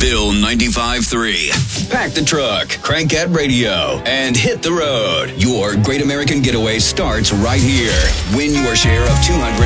Bill 95.3. Pack the truck, crank that radio, and hit the road. Your Great American Getaway starts right here. Win your share of $200